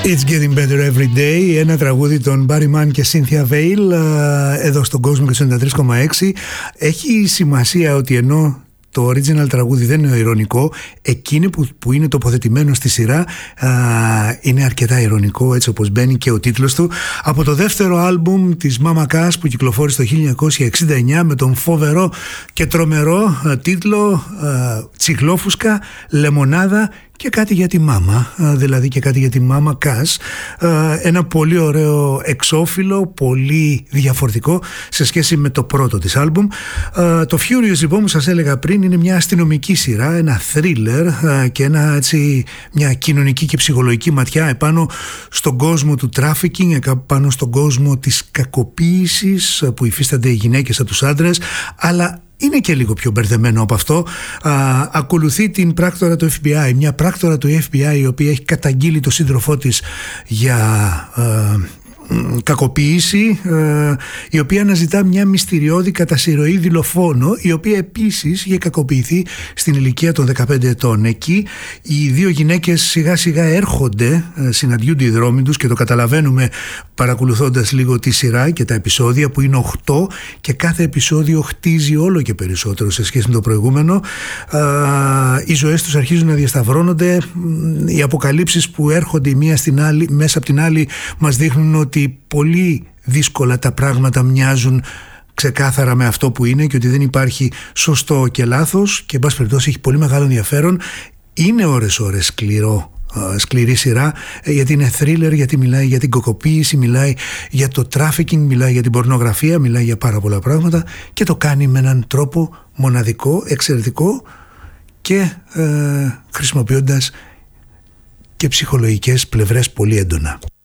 It's getting better every day. Ένα τραγούδι των Barry Mann και Cynthia Veil εδώ στον κόσμο και στο 93,6. Έχει σημασία ότι ενώ το original τραγούδι δεν είναι ειρωνικό, εκείνο που είναι τοποθετημένο στη σειρά είναι αρκετά ειρωνικό, έτσι όπως μπαίνει και ο τίτλος του, από το δεύτερο άλμπουμ της Mama Cass που κυκλοφόρησε το 1969 με τον φοβερό και τρομερό τίτλο Τσιχλόφουσκα, Λεμονάδα και κάτι για τη μάμα, δηλαδή και κάτι για τη Mama Cass. Ένα πολύ ωραίο εξώφυλλο, πολύ διαφορετικό σε σχέση με το πρώτο της άλμπουμ. Το Furious, λοιπόν, που σας έλεγα πριν, είναι μια αστυνομική σειρά, ένα thriller και μια κοινωνική και ψυχολογική ματιά επάνω στον κόσμο του trafficking, επάνω στον κόσμο της κακοποίησης που υφίστανται οι γυναίκες από τους άντρες, αλλά είναι και λίγο πιο μπερδεμένο από αυτό. Ακολουθεί την πράκτορα του FBI, μια πράκτορα του FBI η οποία έχει καταγγείλει το σύντροφό της για κακοποίηση, η οποία αναζητά μια μυστηριώδη κατασυρωή δολοφόνο, η οποία επίσης είχε κακοποιηθεί στην ηλικία των 15 ετών. Εκεί οι δύο γυναίκες σιγά σιγά έρχονται, συναντιούνται οι δρόμοι τους και το καταλαβαίνουμε παρακολουθώντας λίγο τη σειρά και τα επεισόδια που είναι 8 και κάθε επεισόδιο χτίζει όλο και περισσότερο σε σχέση με το προηγούμενο. Οι ζωές τους αρχίζουν να διασταυρώνονται, οι αποκαλύψεις που έρχονται η μία στην άλλη, μέσα από την άλλη, μας δείχνουν ότι πολύ δύσκολα τα πράγματα μοιάζουν ξεκάθαρα με αυτό που είναι και ότι δεν υπάρχει σωστό και λάθος και εν πάση περιπτώσει έχει πολύ μεγάλο ενδιαφέρον. Είναι ώρες σκληρή σειρά, γιατί είναι thriller, γιατί μιλάει για την κακοποίηση, μιλάει για το trafficking, μιλάει για την πορνογραφία, μιλάει για πάρα πολλά πράγματα και το κάνει με έναν τρόπο μοναδικό, εξαιρετικό και χρησιμοποιώντας και ψυχολογικές πλευρές πολύ έντονα.